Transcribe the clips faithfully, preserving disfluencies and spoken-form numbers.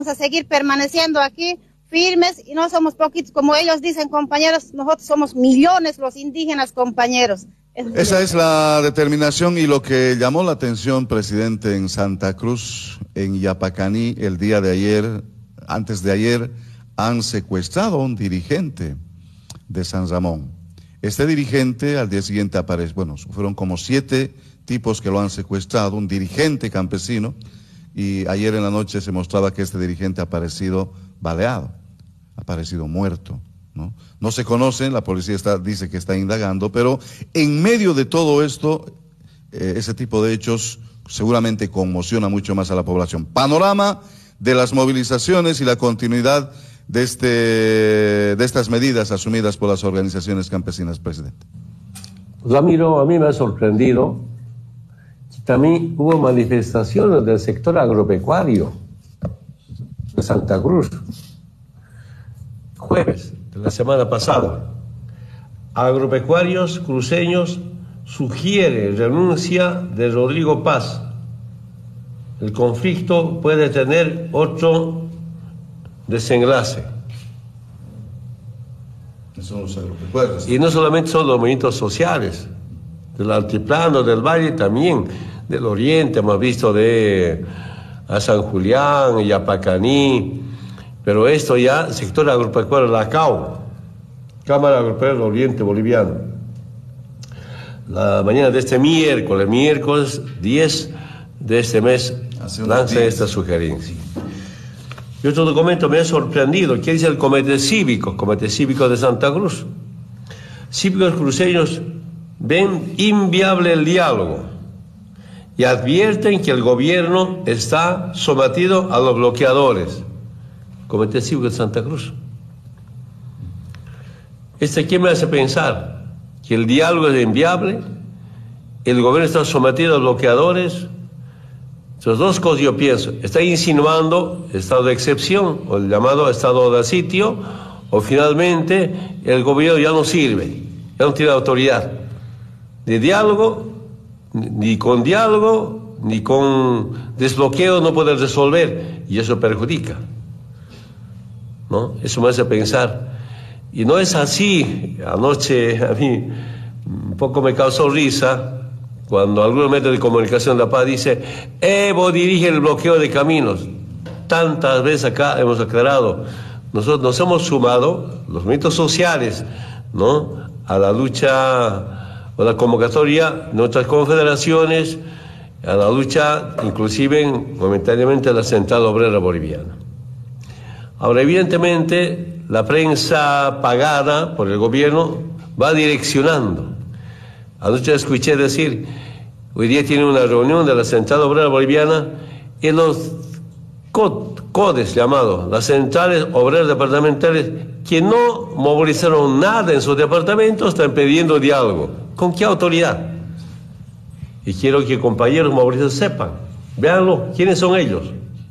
a seguir permaneciendo aquí firmes y no somos poquitos, como ellos dicen, compañeros, nosotros somos millones los indígenas, compañeros. Esa es la determinación y lo que llamó la atención, presidente, en Santa Cruz, en Yapacaní, el día de ayer, antes de ayer, han secuestrado a un dirigente de San Ramón. Este dirigente al día siguiente aparece, bueno, fueron como siete tipos que lo han secuestrado, un dirigente campesino, y ayer en la noche se mostraba que este dirigente ha aparecido baleado, ha aparecido muerto. ¿No? No se conocen, la policía está, dice que está indagando, pero en medio de todo esto, eh, ese tipo de hechos seguramente conmociona mucho más a la población. Panorama de las movilizaciones y la continuidad de, este, de estas medidas asumidas por las organizaciones campesinas, presidente. Ramiro, a mí me ha sorprendido que también hubo manifestaciones del sector agropecuario de Santa Cruz. Jueves de la semana pasada, agropecuarios cruceños sugiere renuncia de Rodrigo Paz. El conflicto puede tener otro desenlace. Son los agropecuarios. Y no solamente son los movimientos sociales, del altiplano, del valle, también del oriente, hemos visto de a San Julián, Yapacaní. Pero esto ya, sector agropecuario, la C A O, Cámara Agropecuaria del Oriente Boliviano. La mañana de este miércoles, miércoles diez de este mes, lanza esta sugerencia. Y otro documento me ha sorprendido, ¿qué dice el Comité Cívico? Comité Cívico de Santa Cruz. Cívicos cruceños ven inviable el diálogo y advierten que el gobierno está sometido a los bloqueadores. Comité Cívico de Santa Cruz. Este aquí me hace pensar que el diálogo es inviable, el gobierno está sometido a bloqueadores. Esas dos cosas yo pienso. Está insinuando estado de excepción, o el llamado estado de sitio, o finalmente el gobierno ya no sirve, ya no tiene autoridad. De diálogo, ni con diálogo, ni con desbloqueo no puede resolver, y eso perjudica. ¿No? Eso me hace pensar. Y no es así. Anoche a mí un poco me causó risa cuando algunos medios de comunicación de La Paz dice Evo dirige el bloqueo de caminos. Tantas veces acá hemos aclarado, nosotros nos hemos sumado, los movimientos sociales, ¿no?, a la lucha, o la convocatoria de nuestras confederaciones, a la lucha inclusive momentáneamente de la Central Obrera Boliviana. Ahora, evidentemente, la prensa pagada por el gobierno va direccionando. Anoche escuché decir, hoy día tiene una reunión de la Central Obrera Boliviana y los C O D E S llamados, las centrales obreras departamentales, que no movilizaron nada en sus departamentos, están pidiendo diálogo. ¿Con qué autoridad? Y quiero que compañeros movilizados sepan, véanlo, ¿quiénes son ellos?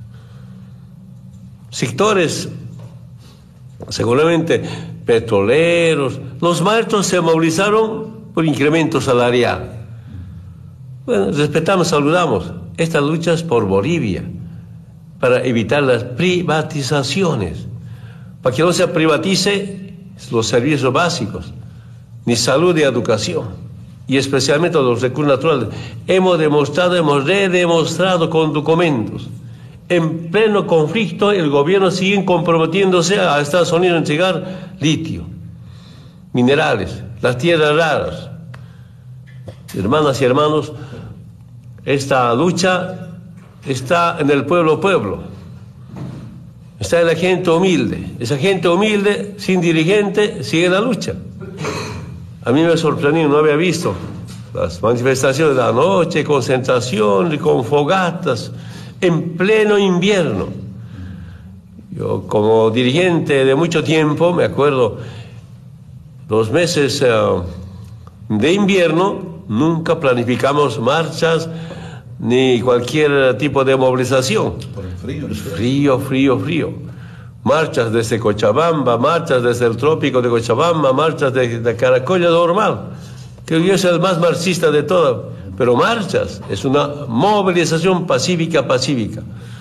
Sectores, seguramente petroleros. Los maestros se movilizaron por incremento salarial. Bueno, respetamos, saludamos. Esta lucha es por Bolivia, para evitar las privatizaciones, para que no se privatice los servicios básicos, ni salud ni educación, y especialmente los recursos naturales. Hemos demostrado, hemos redemostrado con documentos. En pleno conflicto, el gobierno sigue comprometiéndose a Estados Unidos a entregar litio, minerales, las tierras raras. Hermanas y hermanos, esta lucha está en el pueblo pueblo, está en la gente humilde. Esa gente humilde, sin dirigente, sigue la lucha. A mí me sorprendió, no había visto las manifestaciones de la noche, concentración, con fogatas, en pleno invierno. Yo, como dirigente de mucho tiempo, me acuerdo, los meses uh, de invierno, nunca planificamos marchas ni cualquier tipo de movilización. Por el frío. Frío, frío, frío. Marchas desde Cochabamba, marchas desde el trópico de Cochabamba, marchas de, de Caracolla normal. Creo que yo soy el más marxista de todas. Pero marchas, es una movilización pacífica, pacífica.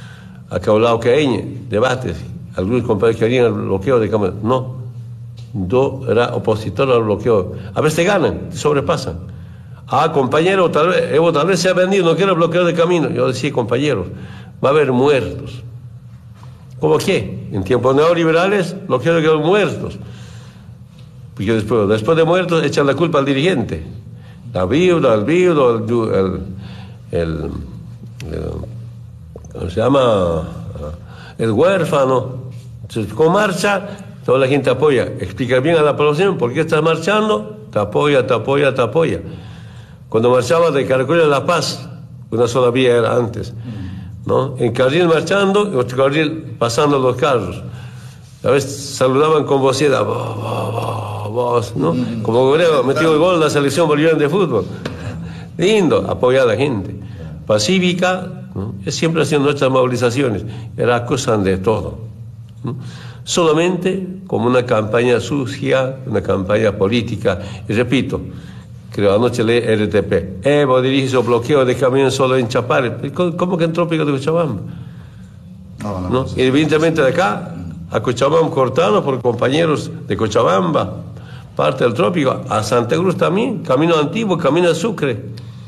ha causado que hay debates. Algunos compañeros querían el bloqueo de cámara. No, yo era opositor al bloqueo. A veces ganan, sobrepasan. Ah, compañero, tal vez, Evo tal vez se ha vendido, no quiero bloqueo de camino. Yo decía, compañeros, va a haber muertos. ¿Cómo qué? En tiempos neoliberales, bloqueo de muertos. Porque después, después de muertos, echan la culpa al dirigente. La viuda, el viudo, el, el, el, el ¿cómo se llama? El huérfano. Entonces, con marcha, toda la gente apoya. Explica bien a la población por qué estás marchando, te apoya, te apoya, te apoya. Cuando marchaba de Caracol a La Paz, una sola vía era antes, ¿no? En carril marchando, en otro carril pasando los carros. A veces saludaban con voceda, vos, ¿no? Como creo, metió el gol en la selección boliviana de fútbol. Lindo, apoyar a la gente. Pacífica, ¿no? Siempre haciendo nuestras movilizaciones. Era acusan de todo, ¿no? Solamente como una campaña sucia, una campaña política. Y repito, creo anoche leí R T P. Evo dirige su bloqueo de camión solo en Chapare. ¿Cómo que en Trópico de Cochabamba? No, no, ¿no? Y evidentemente de acá, a Cochabamba cortado por compañeros de Cochabamba, parte del Trópico, a Santa Cruz también, camino antiguo, camino a Sucre.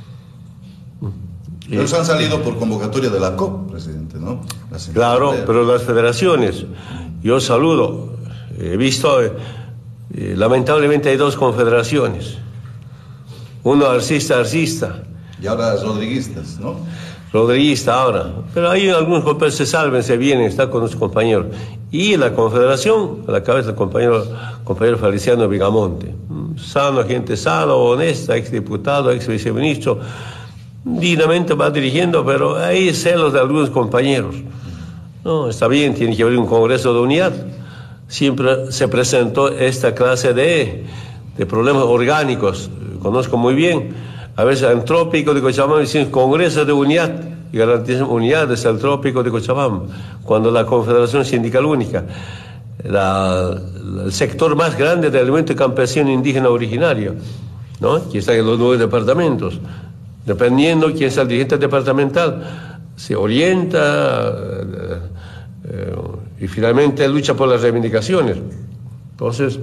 Ellos han salido por convocatoria de la C O P, presidente, ¿no? Claro, pero las federaciones, yo saludo, he visto, eh, lamentablemente hay dos confederaciones. Uno arcista, arcista. Y ahora rodriguistas, ¿no? Rodriguista ahora. Pero hay algunos compañeros se salven, se vienen, están con los compañeros. Y la confederación, a la cabeza del compañero, compañero Feliciano Vigamonte. Sano, gente sano, honesta, exdiputado, ex viceministro. Dignamente va dirigiendo, pero hay celos de algunos compañeros. No, está bien, tiene que haber un congreso de unidad. Siempre se presentó esta clase de, de problemas orgánicos. Conozco muy bien, a veces en Trópico de Cochabamba dicen Congreso de Unidad y garantizan unidad desde el Trópico de Cochabamba, cuando la Confederación Sindical Única, la, el sector más grande del elemento campesino indígena originario, ¿no? Que está en los nueve departamentos, dependiendo quién es el dirigente departamental, se orienta eh, eh, y finalmente lucha por las reivindicaciones. Entonces,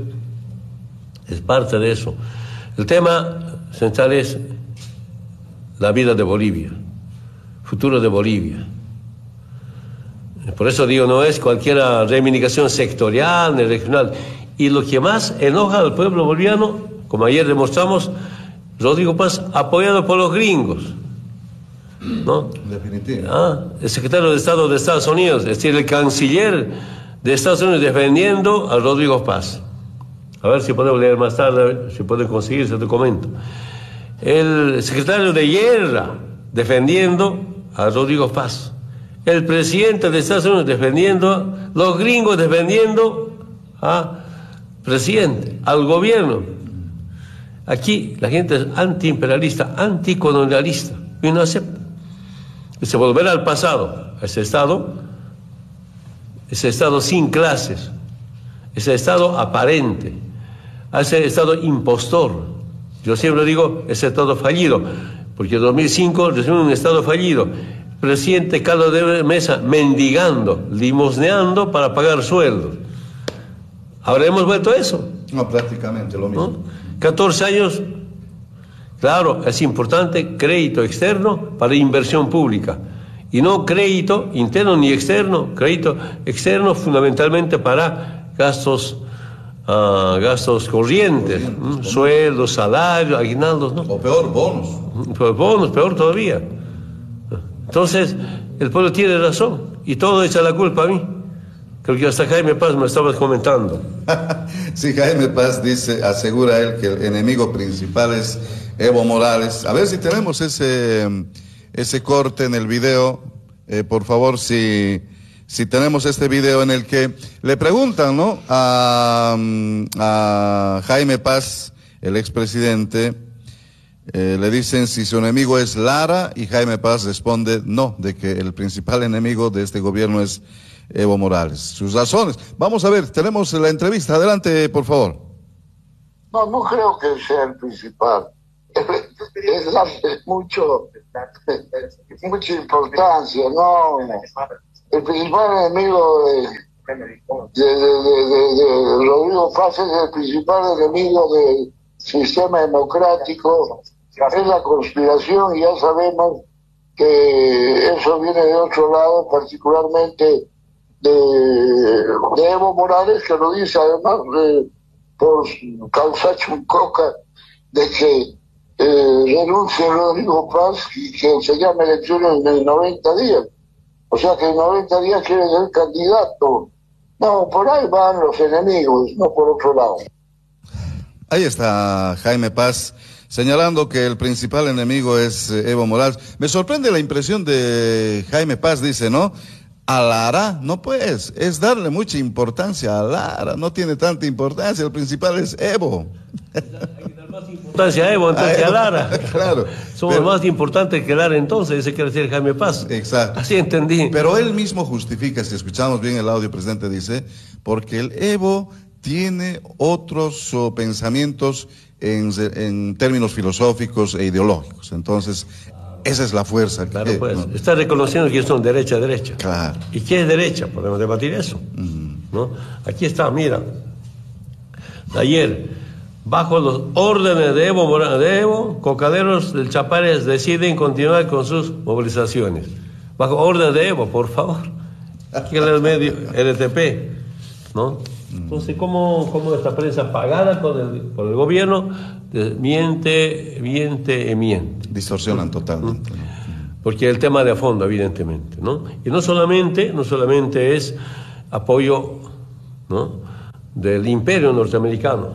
es parte de eso. El tema central es la vida de Bolivia, futuro de Bolivia. Por eso digo, no es cualquier reivindicación sectorial ni regional. Y lo que más enoja al pueblo boliviano, como ayer demostramos, Rodrigo Paz, apoyado por los gringos, ¿no? Definitivamente. Ah, el secretario de Estado de Estados Unidos, es decir, el canciller de Estados Unidos defendiendo a Rodrigo Paz. A ver si podemos leer más tarde, si pueden conseguir ese documento. El secretario de Guerra defendiendo a Rodrigo Paz. El presidente de Estados Unidos defendiendo, los gringos defendiendo al presidente, al gobierno. Aquí la gente es antiimperialista, anticolonialista, y no acepta. Se volver al pasado, a ese Estado, ese Estado sin clases, ese Estado aparente, a ese Estado impostor. Yo siempre digo, ese Estado fallido, porque en dos mil cinco recibimos un Estado fallido. Presidente Carlos de Mesa mendigando, limosneando para pagar sueldos. ¿Habremos vuelto a eso? No, prácticamente lo mismo. ¿No? catorce años, claro, es importante crédito externo para inversión pública. Y no crédito interno ni externo, crédito externo fundamentalmente para gastos Uh, gastos corrientes, corrientes ¿eh? Sueldos, salarios, aguinaldos, ¿no? O peor, bonos. Peor, bonos, peor todavía. Entonces, el pueblo tiene razón y todo echa la culpa a mí. Creo que hasta Jaime Paz me estabas comentando. Sí, Jaime Paz dice, asegura él que el enemigo principal es Evo Morales. A ver si tenemos ese, ese corte en el video, eh, por favor, si... Si tenemos este video en el que le preguntan, ¿no?, a, a Jaime Paz, el expresidente, eh, le dicen si su enemigo es Lara, y Jaime Paz responde no, de que el principal enemigo de este gobierno es Evo Morales. Sus razones. Vamos a ver, tenemos la entrevista. Adelante, por favor. No, no creo que sea el principal. Es, es mucho, mucha importancia, no. el principal enemigo de, de, de, de, de, de Rodrigo Paz es el principal enemigo del sistema democrático, es la conspiración, y ya sabemos que eso viene de otro lado, particularmente de, de Evo Morales, que lo dice además de, por causa chuncoca de que eh, renuncie Rodrigo Paz y que se llame elecciones en noventa días. O sea que en noventa días quiere ser candidato. No, por ahí van los enemigos, no por otro lado. Ahí está Jaime Paz señalando que el principal enemigo es eh, Evo Morales. Me sorprende la impresión de Jaime Paz, dice, ¿no? A Lara, no pues, es darle mucha importancia a Lara, no tiene tanta importancia, el principal es Evo. Hay que dar más importancia a Evo antes que a Lara. Claro. Somos pero, más importantes que Lara entonces, ese quiere decir Jaime Paz. Exacto. Así entendí. Pero él mismo justifica, si escuchamos bien el audio, presidente, dice, porque el Evo tiene otros oh, pensamientos en, en términos filosóficos e ideológicos. Entonces, esa es la fuerza. Que, claro, pues, ¿no? Está reconociendo que son derecha, derecha. Claro. ¿Y qué es derecha? Podemos debatir eso. Uh-huh. ¿No? Aquí está, mira. Ayer, bajo los órdenes de Evo, Morales, de Evo, cocaderos del Chapares deciden continuar con sus movilizaciones. Bajo orden de Evo, por favor. Aquí en el medio, L T P. ¿No? Entonces, ¿cómo, cómo esta prensa pagada con el, por el gobierno miente, miente y miente? Distorsionan totalmente. ¿no? Porque el tema de fondo, evidentemente, ¿no? Y no solamente, no solamente es apoyo, ¿no?, del imperio norteamericano.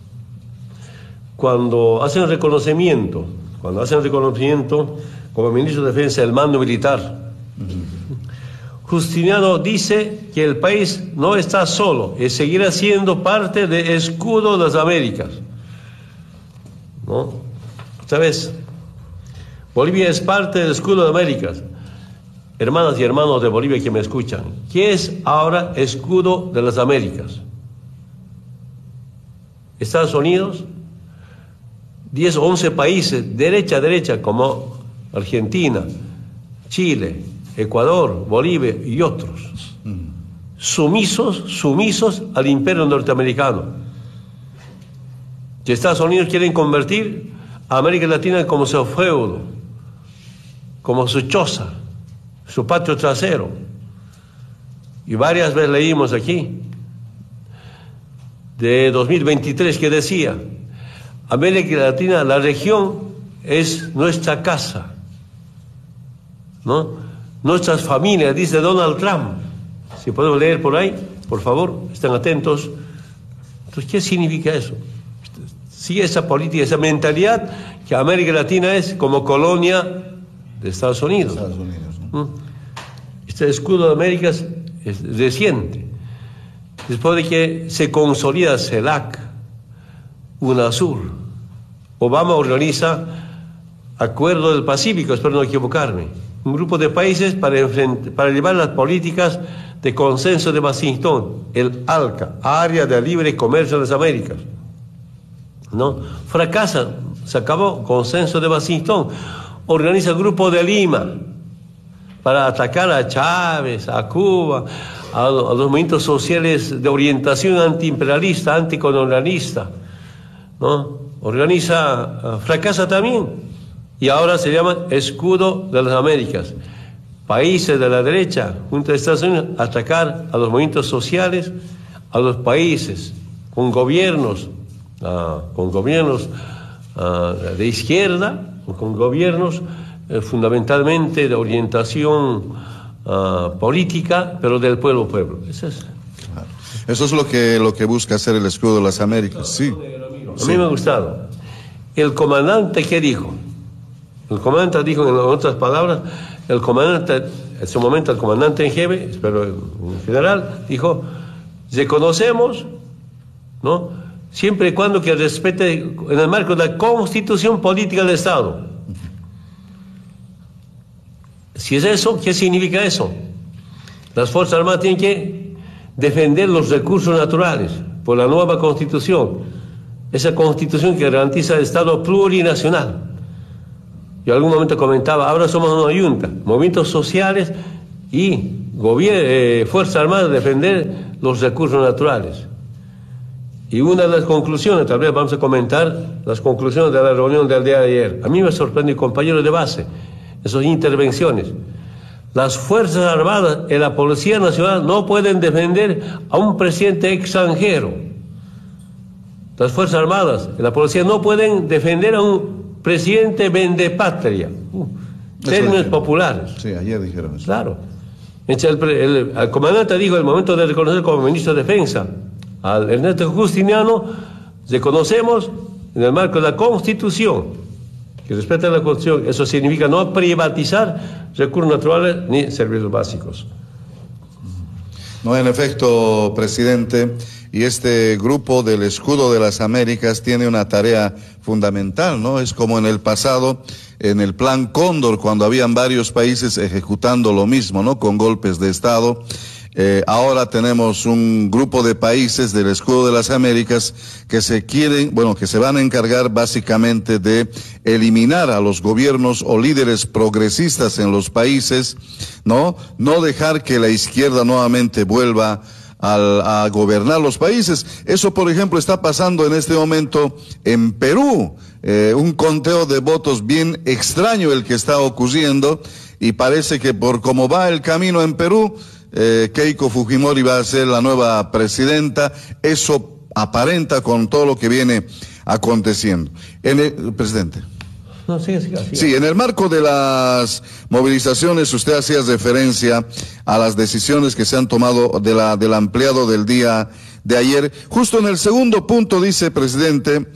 Cuando hacen reconocimiento, cuando hacen reconocimiento como ministro de Defensa del mando militar, Justiniano dice que el país no está solo y seguirá siendo parte del escudo de las Américas, ¿no? ¿Sabes? Bolivia es parte del escudo de Américas. Hermanas y hermanos de Bolivia que me escuchan, ¿qué es ahora escudo de las Américas? Estados Unidos, diez o once países, derecha a derecha, como Argentina, Chile, Ecuador, Bolivia y otros, sumisos, sumisos al imperio norteamericano. Que Estados Unidos quieren convertir a América Latina como su feudo, como su choza, su patio trasero. Y varias veces leímos aquí, de dos mil veintitrés, que decía, América Latina, la región, es nuestra casa, ¿no? Nuestras familias, dice Donald Trump. Si podemos leer por ahí, por favor, estén atentos. Entonces, ¿qué significa eso? Sigue esa política, esa mentalidad que América Latina es como colonia de Estados Unidos. Estados Unidos, ¿no? Este escudo de América es, es reciente. Después de que se consolida CELAC, UNASUR, Obama organiza Acuerdo del Pacífico, espero no equivocarme, un grupo de países para, para llevar las políticas de consenso de Washington, el ALCA, Área de Libre Comercio de las Américas, ¿no? Fracasa, se acabó, consenso de Washington, organiza el Grupo de Lima para atacar a Chávez, a Cuba, a, a los movimientos sociales de orientación antiimperialista, anticolonialista, ¿no? Organiza, fracasa también. Y ahora se llama Escudo de las Américas. Países de la derecha, junto a Estados Unidos, atacar a los movimientos sociales, a los países con gobiernos, uh, con gobiernos uh, de izquierda, con gobiernos uh, fundamentalmente de orientación uh, política, pero del pueblo pueblo. Eso es. Claro. Eso es lo que, lo que busca hacer el Escudo de las Américas, sí. A sí. mí me ha gustado. El comandante, ¿qué dijo? El comandante dijo, en otras palabras, el comandante, en su momento el comandante en jefe, pero en general, dijo, reconocemos, ¿no?, siempre y cuando que respete en el marco de la Constitución Política del Estado. Si es eso, ¿qué significa eso? Las Fuerzas Armadas tienen que defender los recursos naturales por la nueva Constitución, esa Constitución que garantiza el Estado plurinacional. Yo en algún momento comentaba, ahora somos una junta, movimientos sociales y eh, Fuerzas Armadas defender los recursos naturales. Y una de las conclusiones, tal vez vamos a comentar las conclusiones de la reunión del día de ayer. A mí me sorprendió, compañeros de base, esas intervenciones. Las Fuerzas Armadas y la Policía Nacional no pueden defender a un presidente extranjero. Las Fuerzas Armadas y la Policía no pueden defender a un presidente vendepatria. Uh, términos populares. Sí, ayer dijeron eso. Claro. El, el, el comandante dijo, en el momento de reconocer como ministro de Defensa al Ernesto Justiniano, reconocemos en el marco de la Constitución, que respeta la Constitución. Eso significa no privatizar recursos naturales ni servicios básicos. No, en efecto, presidente, y este grupo del Escudo de las Américas tiene una tarea fundamental, ¿no? Es como en el pasado, en el Plan Cóndor, cuando habían varios países ejecutando lo mismo, ¿no? Con golpes de Estado. Eh, ahora tenemos un grupo de países del Escudo de las Américas que se quieren, bueno, que se van a encargar básicamente de eliminar a los gobiernos o líderes progresistas en los países, ¿no? No dejar que la izquierda nuevamente vuelva al, a gobernar los países. Eso, por ejemplo, está pasando en este momento en Perú. Eh, un conteo de votos bien extraño el que está ocurriendo, y parece que por cómo va el camino en Perú, Eh, Keiko Fujimori va a ser la nueva presidenta. Eso aparenta con todo lo que viene aconteciendo. En el, presidente. No, sigue, sigue, sigue. Sí, en el marco de las movilizaciones, usted hacía referencia a las decisiones que se han tomado de la, del ampliado del día de ayer. Justo en el segundo punto dice, presidente,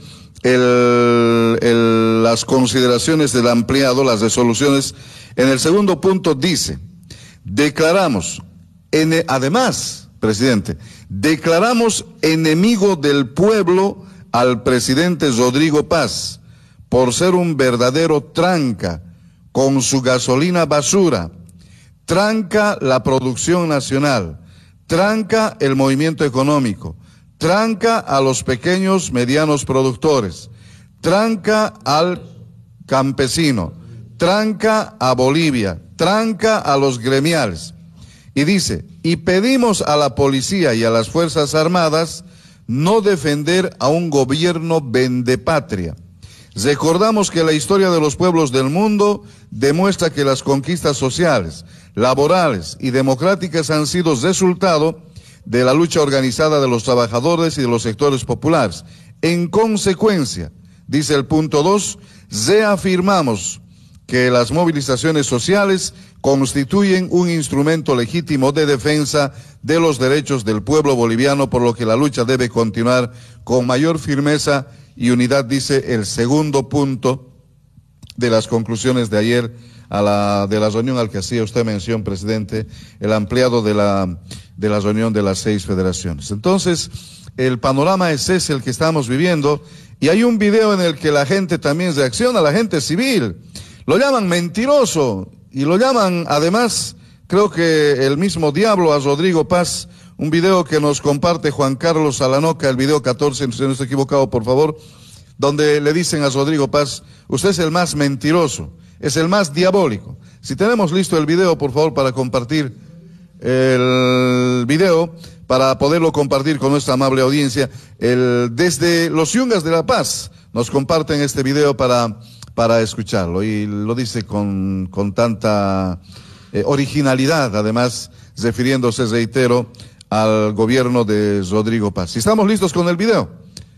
el, el, las consideraciones del ampliado, las resoluciones, en el segundo punto dice, declaramos, En, además, presidente, declaramos enemigo del pueblo al presidente Rodrigo Paz por ser un verdadero tranca con su gasolina basura, tranca la producción nacional, tranca el movimiento económico, tranca a los pequeños, medianos productores, tranca al campesino, tranca a Bolivia, tranca a los gremiales. Y dice, y pedimos a la policía y a las Fuerzas Armadas no defender a un gobierno vendepatria. Recordamos que la historia de los pueblos del mundo demuestra que las conquistas sociales, laborales y democráticas han sido resultado de la lucha organizada de los trabajadores y de los sectores populares. En consecuencia, dice el punto dos, reafirmamos que las movilizaciones sociales constituyen un instrumento legítimo de defensa de los derechos del pueblo boliviano, por lo que la lucha debe continuar con mayor firmeza y unidad, dice el segundo punto de las conclusiones de ayer a la, de la reunión al que hacía usted mención, presidente, el ampliado de la, de la reunión de las seis federaciones. Entonces, el panorama es ese el que estamos viviendo, y hay un video en el que la gente también reacciona, la gente civil. Lo llaman mentiroso y lo llaman, además, creo que el mismo diablo a Rodrigo Paz. Un video que nos comparte Juan Carlos Alanoca, el video catorce, si no estoy equivocado, por favor, donde le dicen a Rodrigo Paz, usted es el más mentiroso, es el más diabólico. Si tenemos listo el video, por favor, para compartir el video, para poderlo compartir con nuestra amable audiencia. El, desde los Yungas de La Paz nos comparten este video para... para escucharlo, y lo dice con, con tanta eh, originalidad, además refiriéndose, reitero, al gobierno de Rodrigo Paz. Si estamos listos con el video,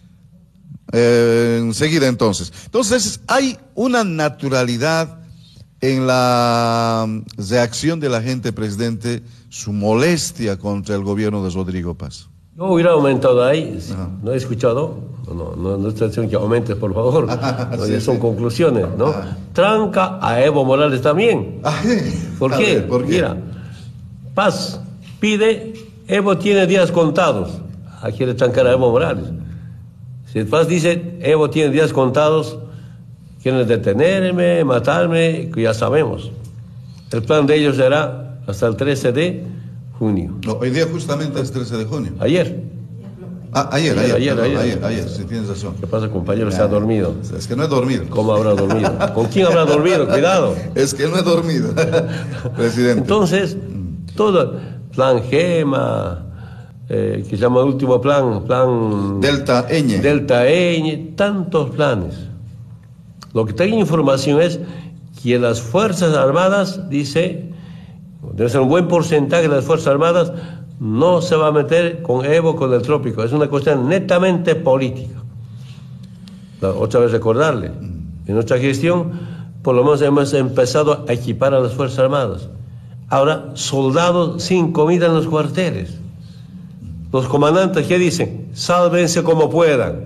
eh, enseguida entonces. Entonces, hay una naturalidad en la reacción de la gente, presidente, su molestia contra el gobierno de Rodrigo Paz. Yo hubiera aumentado ahí, no he escuchado, no, no, no estoy diciendo que aumentes, por favor, no, sí, son sí. conclusiones, ¿no? Ah. Tranca a Evo Morales también. Ah, ¿Por, qué? Ver, ¿Por qué? Mira, Paz pide, Evo tiene días contados, ah, quiere trancar a Evo Morales. Si Paz dice, Evo tiene días contados, quieren detenerme, matarme, que ya sabemos. El plan de ellos será hasta el trece de junio. No, hoy día justamente es trece de junio. Ayer. Ah, ayer, ayer, ayer, perdón, ayer, ayer, ayer, si tienes razón. ¿Qué pasa, compañero? Se ha dormido. Es que no he dormido. ¿Cómo habrá dormido? ¿Con quién habrá dormido? Cuidado. Es que no he dormido, presidente. Entonces, Todo, plan GEMA, eh, que se llama el último plan, plan... Delta Ñ. Delta Ñ, tantos planes. Lo que tengo información es que las Fuerzas Armadas, dice, debe ser un buen porcentaje de las Fuerzas Armadas, no se va a meter con Evo, con el trópico. Es una cuestión netamente política. Otra vez recordarle, en nuestra gestión, por lo menos hemos empezado a equipar a las Fuerzas Armadas. Ahora, soldados sin comida en los cuarteles. Los comandantes, ¿qué dicen? Sálvense como puedan.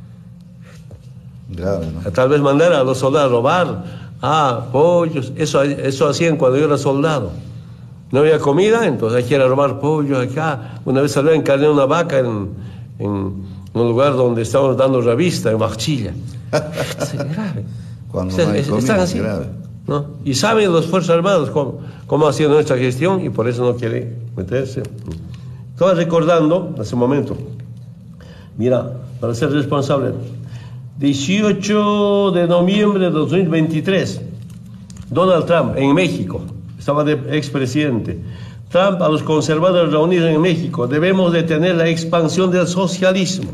Grave, ¿no? Tal vez mandar a los soldados a robar, ah, pollos, eso, eso hacían cuando yo era soldado. No había comida, entonces hay que ir a robar pollos acá. Una vez salió a encarnar una vaca en, en un lugar donde estábamos dando revista, en Marchilla. Es grave. Cuando O sea, no hay es- comida, están es así, grave. ¿no? Y saben las Fuerzas Armadas cómo, cómo ha sido nuestra gestión y por eso no quiere meterse. Estaba recordando hace un momento, mira, para ser responsable, dieciocho de noviembre de dos mil veintitrés, Donald Trump en México, estaba de expresidente. Trump a los conservadores reunidos en México: debemos detener la expansión del socialismo.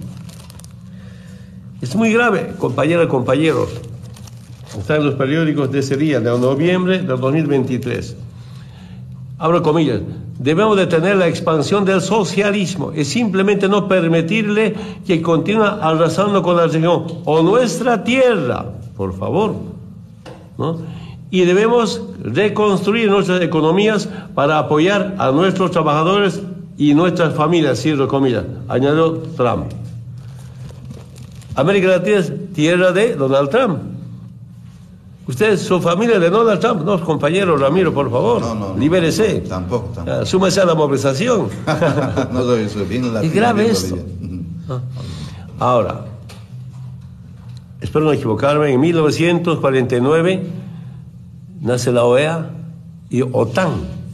Es muy grave, compañeras y compañeros. Está en los periódicos de ese día, de noviembre de dos mil veintitrés. Abro comillas: debemos detener la expansión del socialismo y simplemente no permitirle que continúe arrasando con la región o nuestra tierra, por favor, ¿no? Y debemos reconstruir nuestras economías para apoyar a nuestros trabajadores y nuestras familias, cierro comillas, añadió Trump. América Latina es tierra de Donald Trump. Usted, su familia de Donald Trump, no, compañero Ramiro, por favor, No, no, no, libérese. no, tampoco, tampoco. Ah, súmese a la movilización. No soy eso, bien latino, Es grave bien esto. boliviano. Ah. Ahora, espero no equivocarme, en mil novecientos cuarenta y nueve nace la O E A y OTAN,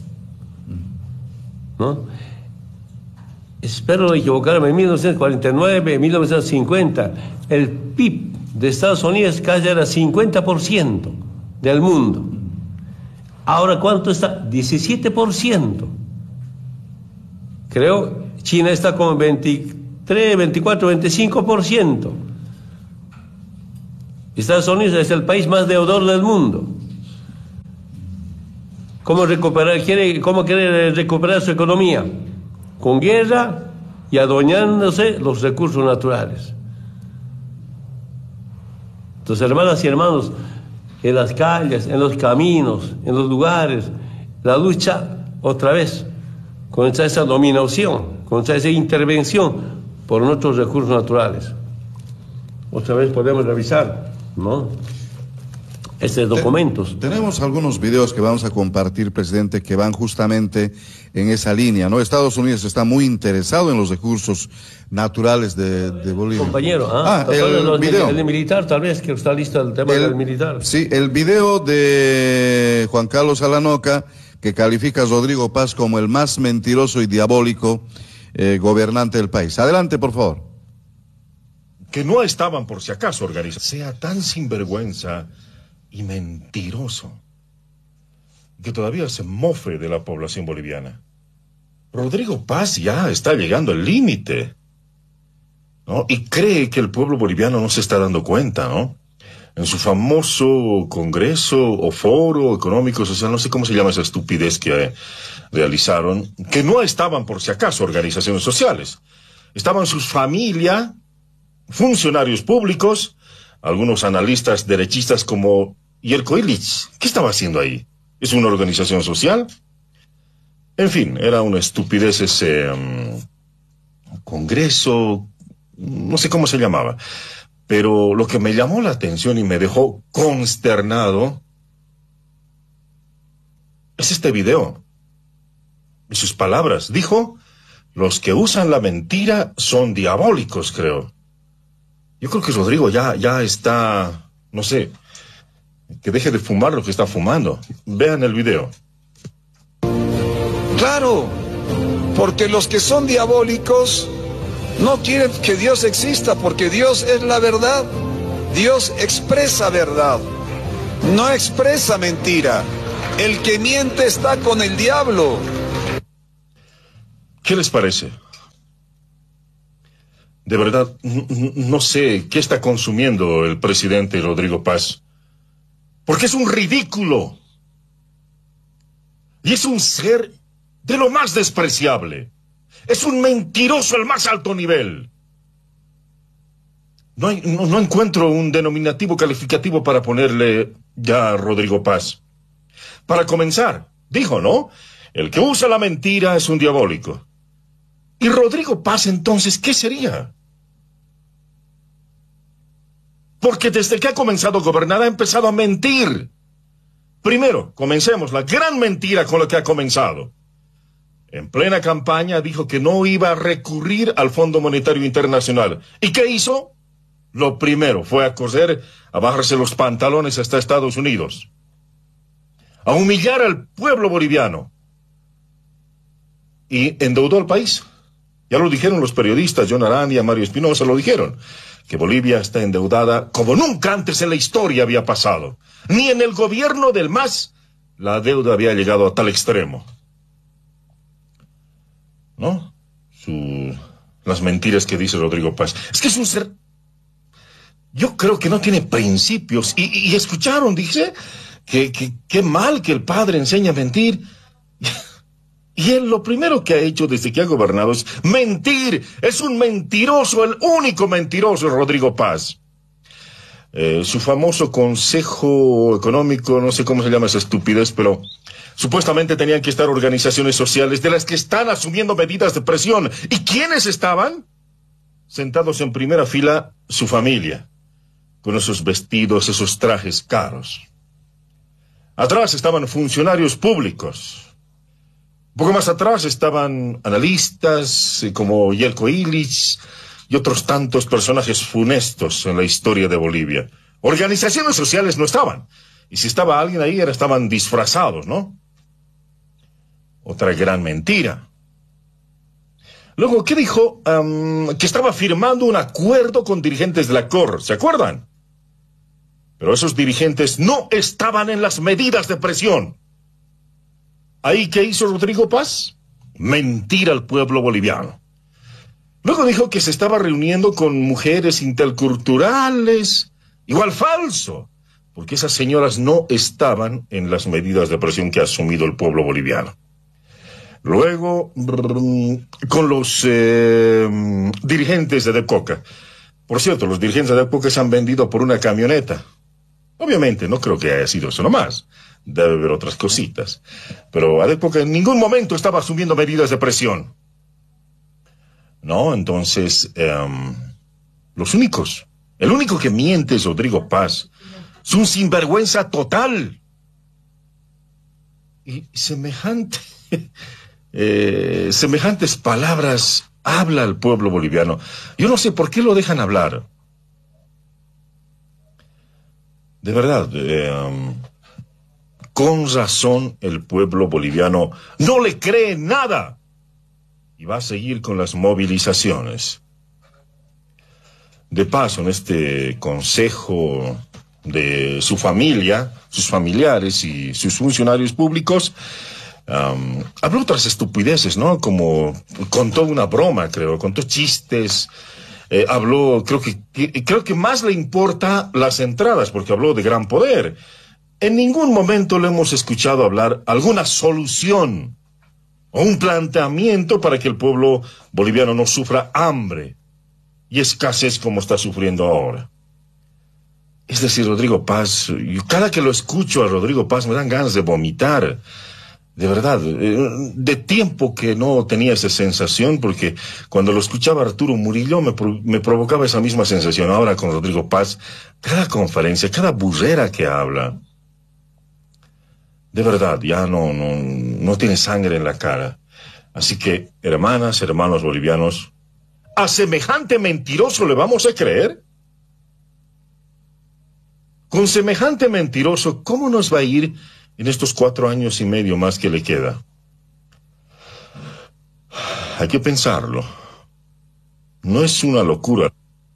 ¿no? Espero no equivocarme, en mil novecientos cuarenta y nueve, en mil novecientos cincuenta, el P I B de Estados Unidos casi era cincuenta por ciento del mundo. Ahora, ¿cuánto está? diecisiete por ciento. Creo China está con veintitrés, veinticuatro, veinticinco por ciento. Estados Unidos es el país más deudor del mundo. ¿Cómo recuperar, quiere, cómo quiere recuperar su economía? Con guerra y adueñándose los recursos naturales. Entonces, hermanas y hermanos, en las calles, en los caminos, en los lugares, la lucha otra vez contra esa dominación, contra esa intervención por nuestros recursos naturales. Otra vez podemos revisar, ¿no?, estos documentos. Tenemos algunos videos que vamos a compartir, presidente, que van justamente en esa línea, ¿no? Estados Unidos está muy interesado en los recursos naturales de, de Bolivia. Compañero, ah, ah el, los, video. El, el militar, tal vez, que está listo el tema El, del militar. Sí, el video de Juan Carlos Alanoca, que califica a Rodrigo Paz como el más mentiroso y diabólico eh, gobernante del país. Adelante, por favor. Que no estaban por si acaso organizados. Sea tan sinvergüenza y mentiroso que todavía se mofe de la población boliviana. Rodrigo Paz ya está llegando al límite, ¿no? Y cree que el pueblo boliviano no se está dando cuenta, ¿no? En su famoso congreso o foro económico social, no sé cómo se llama esa estupidez que eh, realizaron, que no estaban por si acaso organizaciones sociales. Estaban sus familias, funcionarios públicos, algunos analistas derechistas como Yerko Illich. ¿Qué estaba haciendo ahí? ¿Es una organización social? En fin, era una estupidez ese um, congreso, no sé cómo se llamaba. Pero lo que me llamó la atención y me dejó consternado es este video. Y sus palabras. Dijo: los que usan la mentira son diabólicos, creo. Yo creo que Rodrigo ya, ya está, no sé, que deje de fumar lo que está fumando. Vean el video. Claro, porque los que son diabólicos no quieren que Dios exista, porque Dios es la verdad. Dios expresa verdad, no expresa mentira. El que miente está con el diablo. ¿Qué les parece? De verdad, no, no sé qué está consumiendo el presidente Rodrigo Paz, porque es un ridículo y es un ser de lo más despreciable. Es un mentiroso al más alto nivel. No, hay, no, no encuentro un denominativo calificativo para ponerle ya a Rodrigo Paz. Para comenzar, dijo, ¿no? El que usa la mentira es un diabólico. ¿Y Rodrigo Paz entonces qué sería? Porque desde que ha comenzado a gobernar ha empezado a mentir. Primero, comencemos la gran mentira con la que ha comenzado. En plena campaña dijo que no iba a recurrir al Fondo Monetario Internacional. ¿Y qué hizo? Lo primero fue a correr, a bajarse los pantalones hasta Estados Unidos, a humillar al pueblo boliviano y endeudó al país. Ya lo dijeron los periodistas, John Arania, Mario Espinosa, lo dijeron, que Bolivia está endeudada como nunca antes en la historia había pasado. Ni en el gobierno del M A S la deuda había llegado a tal extremo. ¿No? Su, las mentiras que dice Rodrigo Paz. Es que es un ser... Yo creo que no tiene principios. Y, y escucharon, dice, que, que, que mal que el padre enseña a mentir. Y él lo primero que ha hecho desde que ha gobernado es mentir. Es un mentiroso, el único mentiroso, Rodrigo Paz. Eh, su famoso Consejo Económico, no sé cómo se llama esa estupidez, pero supuestamente tenían que estar organizaciones sociales de las que están asumiendo medidas de presión. ¿Y quiénes estaban? Sentados en primera fila, su familia, con esos vestidos, esos trajes caros. Atrás estaban funcionarios públicos. Un poco más atrás estaban analistas eh, como Jelko Illich y otros tantos personajes funestos en la historia de Bolivia. Organizaciones sociales no estaban. Y si estaba alguien ahí, era, estaban disfrazados, ¿no? Otra gran mentira. Luego, ¿qué dijo? Um, que estaba firmando un acuerdo con dirigentes de la C O R, ¿se acuerdan? Pero esos dirigentes no estaban en las medidas de presión. ¿Ahí qué hizo Rodrigo Paz? Mentir al pueblo boliviano. Luego dijo que se estaba reuniendo con mujeres interculturales. Igual falso, porque esas señoras no estaban en las medidas de presión que ha asumido el pueblo boliviano. Luego, con los eh, dirigentes de Decoca. Por cierto, los dirigentes de Decoca se han vendido por una camioneta. Obviamente, no creo que haya sido eso nomás. Debe haber otras cositas. Pero a Decoca en ningún momento estaba asumiendo medidas de presión. No, entonces, um, los únicos, el único que miente es Rodrigo Paz. Es un sinvergüenza total. Y semejante... Eh, semejantes palabras habla el pueblo boliviano. Yo no sé por qué lo dejan hablar. De verdad, eh, um, con razón el pueblo boliviano no le cree nada y va a seguir con las movilizaciones. De paso, en este consejo de su familia, sus familiares y sus funcionarios públicos, Um, habló otras estupideces, ¿no? Como contó una broma, creo, contó chistes, eh, habló, creo que, que, creo que más le importa las entradas, porque habló de gran poder. En ningún momento le hemos escuchado hablar alguna solución o un planteamiento para que el pueblo boliviano no sufra hambre y escasez como está sufriendo ahora. Es decir, Rodrigo Paz, yo cada que lo escucho a Rodrigo Paz me dan ganas de vomitar. De verdad, de tiempo que no tenía esa sensación, porque cuando lo escuchaba Arturo Murillo me, me provocaba esa misma sensación. Ahora con Rodrigo Paz, cada conferencia, cada burrera que habla, de verdad, ya no, no, no tiene sangre en la cara. Así que, hermanas, hermanos bolivianos, ¿a semejante mentiroso le vamos a creer? Con semejante mentiroso, ¿cómo nos va a ir en estos cuatro años y medio más que le queda? Hay que pensarlo. No es una locura.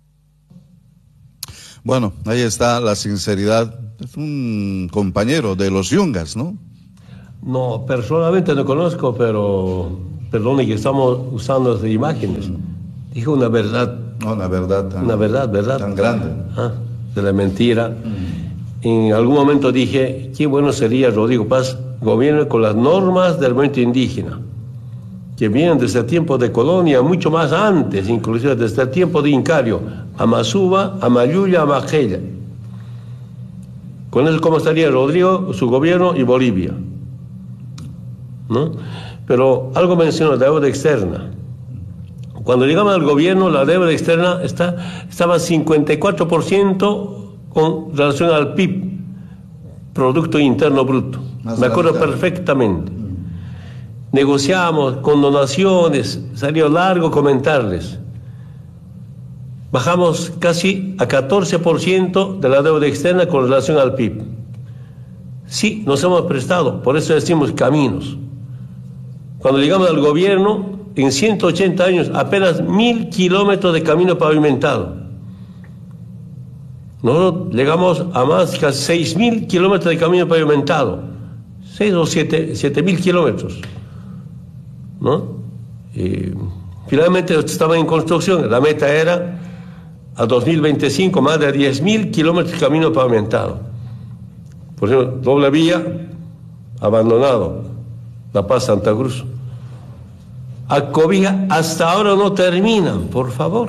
Bueno, ahí está la sinceridad. Es un compañero de los Yungas, ¿no? No, personalmente no conozco, pero perdone que estamos usando estas imágenes, dijo una verdad. No, una verdad tan, una verdad, verdad. tan grande. Ah, de la mentira. Mm. En algún momento dije, qué bueno sería Rodrigo Paz gobierne con las normas del movimiento indígena, que vienen desde el tiempo de colonia, mucho más antes, inclusive desde el tiempo de Incario, Amazúa, Amayuya, Amajella. Con eso, ¿cómo estaría Rodrigo, su gobierno y Bolivia? ¿No? Pero algo mencionó, la deuda externa. Cuando llegamos al gobierno, la deuda externa está, estaba cincuenta y cuatro por ciento con relación al P I B, Producto Interno Bruto. Más Me acuerdo perfectamente. Negociamos con donaciones, salió largo comentarles. Bajamos casi a catorce por ciento de la deuda externa con relación al P I B. Sí, nos hemos prestado, por eso decimos caminos. Cuando llegamos al gobierno, en ciento ochenta años, apenas mil kilómetros de camino pavimentado. Nosotros llegamos a más que seis mil kilómetros de camino pavimentado. seis o siete mil kilómetros. ¿No? Y finalmente estaba en construcción. La meta era a dos mil veinticinco más de diez mil kilómetros de camino pavimentado. Por ejemplo, doble vía, abandonado. La Paz, Santa Cruz. A Cobija hasta ahora no terminan, por favor.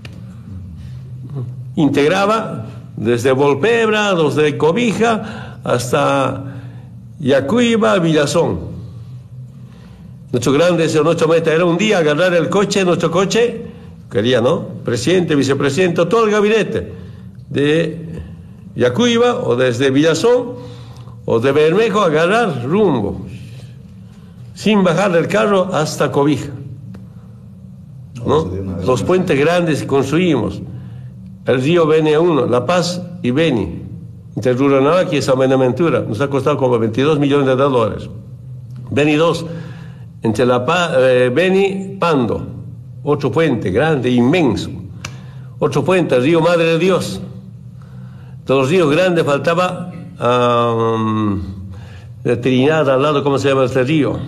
Integraba desde Volpebra, desde Cobija hasta Yacuiba, Villazón. Nuestro gran deseo, nuestra meta era un día agarrar el coche, nuestro coche, quería, ¿no? Presidente, vicepresidente, todo el gabinete de Yacuiba o desde Villazón o de Bermejo, agarrar rumbo, sin bajar del carro hasta Cobija, ¿no? Los puentes grandes que construimos, el río Beni uno, La Paz y Beni, entre Ruranabaque y San Buenaventura, nos ha costado como veintidós millones de dólares. Beni dos, entre La Paz, eh, Beni, Pando, otro puente grande, inmenso. Otro puente, el río Madre de Dios. De los ríos grandes faltaba um, de Trinidad al lado, ¿cómo se llama este río?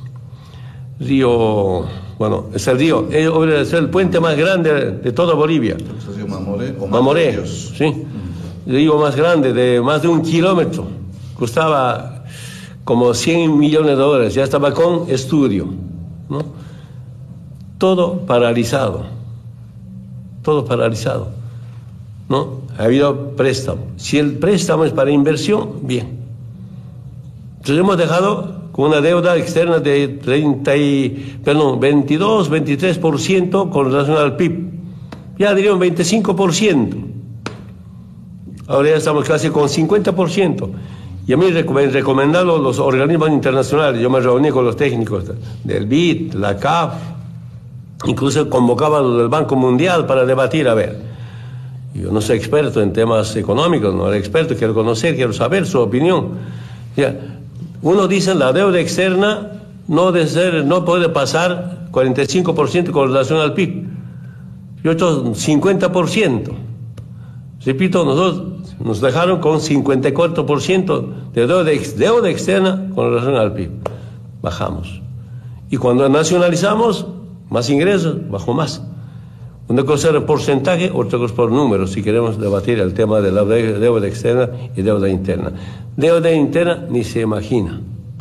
Río, bueno, es el río, es el puente más grande de toda Bolivia. ¿El río Mamoré? O Mamoré, sí. Mm. El río más grande, de más de un kilómetro. Costaba como cien millones de dólares, ya estaba con estudio, ¿no? Todo paralizado, todo paralizado, ¿no? Ha habido préstamo. Si el préstamo es para inversión, bien. Entonces hemos dejado con una deuda externa de treinta y, perdón, veintidós, veintitrés por ciento con relación al P I B. Ya diría un veinticinco por ciento. Ahora ya estamos casi con cincuenta por ciento. Y a mí me recomendaron los organismos internacionales. Yo me reuní con los técnicos del B I D, la C A F, incluso convocaba al Banco Mundial para debatir, a ver. Yo no soy experto en temas económicos, no era experto, quiero conocer, quiero saber su opinión. Ya, uno dice la deuda externa no, de ser, no puede pasar cuarenta y cinco por ciento con relación al P I B, y otros cincuenta por ciento. Repito, nosotros nos dejaron con cincuenta y cuatro por ciento de deuda, deuda externa con relación al P I B. Bajamos. Y cuando nacionalizamos, más ingresos, bajó más. Una cosa era porcentaje, otra cosa por números, si queremos debatir el tema de la deuda externa y deuda interna. Deuda interna ni se imagina.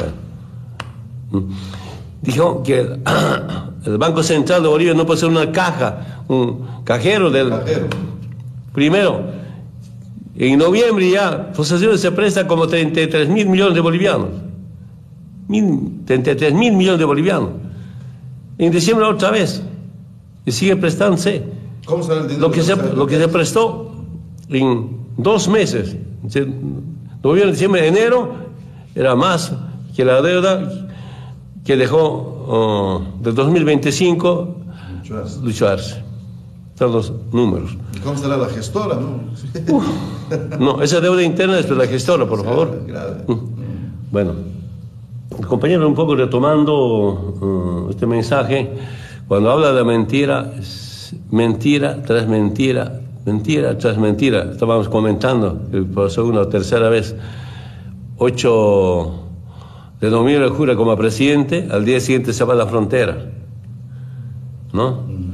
Dijo que el, el Banco Central de Bolivia no puede ser una caja, un cajero del... Cajero. Primero, en noviembre ya, Posesiones se presta como treinta y tres mil millones de bolivianos. treinta y tres mil millones de bolivianos. En diciembre otra vez. Y sigue prestándose. ¿Cómo será el dinero? Lo que, se, lo que se prestó en dos meses, noviembre, diciembre, enero, era más que la deuda que dejó uh, del dos mil veinticinco lucharse. lucharse. Están los números. ¿Y cómo será la gestora? No, uh, no, esa deuda interna es de la gestora, por favor. Uh, bueno, el compañero, un poco retomando uh, este mensaje. Cuando habla de mentira, es mentira tras mentira, mentira tras mentira. Estábamos comentando, que pasó una tercera vez, ocho de domingo le jura como presidente, al día siguiente se va a la frontera, ¿no?